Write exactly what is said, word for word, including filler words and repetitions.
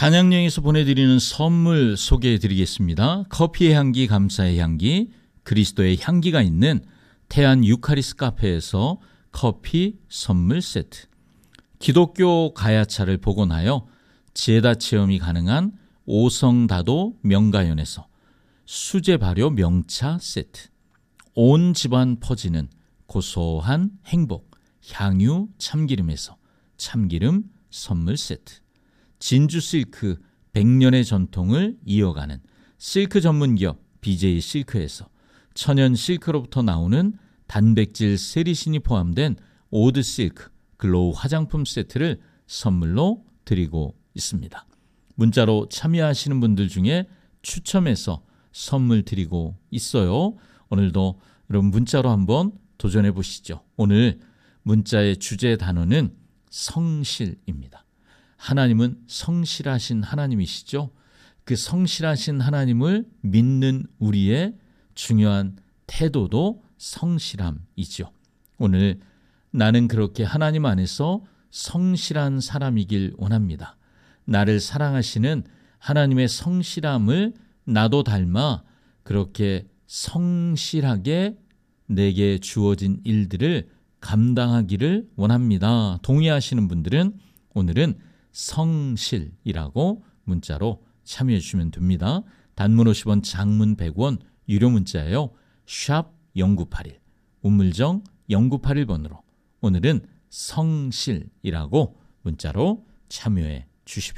한양령에서 보내드리는 선물 소개해드리겠습니다. 커피의 향기, 감사의 향기, 그리스도의 향기가 있는 태안 유카리스 카페에서 커피 선물 세트, 기독교 가야차를 복원하여 지혜다 체험이 가능한 오성다도 명가연에서 수제 발효 명차 세트, 온 집안 퍼지는 고소한 행복 향유 참기름에서 참기름 선물 세트, 진주 실크 백 년의 전통을 이어가는 실크 전문기업 비제이 실크에서 천연 실크로부터 나오는 단백질 세리신이 포함된 오드 실크 글로우 화장품 세트를 선물로 드리고 있습니다. 문자로 참여하시는 분들 중에 추첨해서 선물 드리고 있어요. 오늘도 여러분 문자로 한번 도전해 보시죠. 오늘 문자의 주제 단어는 성실입니다. 하나님은 성실하신 하나님이시죠. 그 성실하신 하나님을 믿는 우리의 중요한 태도도 성실함이죠. 오늘 나는 그렇게 하나님 안에서 성실한 사람이길 원합니다. 나를 사랑하시는 하나님의 성실함을 나도 닮아 그렇게 성실하게 내게 주어진 일들을 감당하기를 원합니다. 동의하시는 분들은 오늘은 성실이라고 문자로 참여해 주시면 됩니다. 단문 오십 원, 장문 백 원, 유료 문자예요. 샵 공구팔일, 우물정 공구팔일 번으로 오늘은 성실이라고 문자로 참여해 주십시오.